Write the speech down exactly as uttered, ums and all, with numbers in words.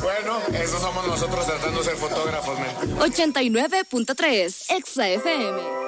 Bueno, esos somos nosotros tratando de ser fotógrafos, men. ochenta y nueve punto tres Exa F M.